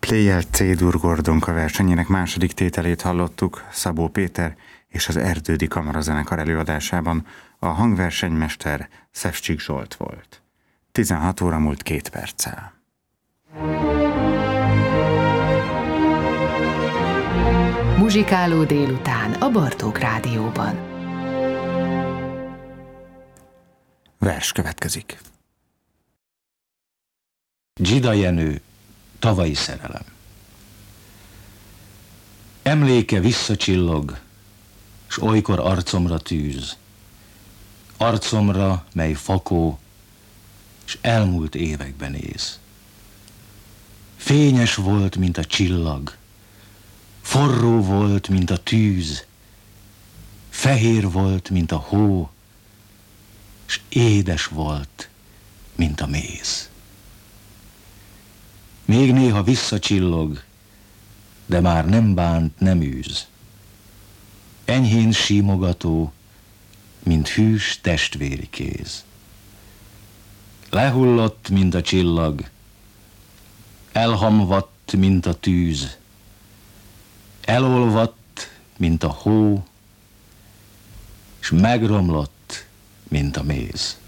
Pleyel C-dur Gordonka versenyének második tételét hallottuk Szabó Péter és az Erdődi Kamarazenekar előadásában. A hangversenymester Szefcsik Zsolt volt. 16 óra múlt 2 perccel. Muzsikáló délután a Bartók Rádióban. Vers következik. Dzsida Jenő, Tavalyi szerelem. Emléke visszacsillog, s olykor arcomra tűz. Arcomra, mely fakó, s elmúlt években néz. Fényes volt, mint a csillag, forró volt, mint a tűz, fehér volt, mint a hó, s édes volt, mint a méz. Még néha visszacsillog, de már nem bánt, nem űz. Enyhén símogató, mint hűs testvéri kéz. Lehullott, mint a csillag, elhamvadt, mint a tűz, elolvadt, mint a hó, s megromlott, mint a méz.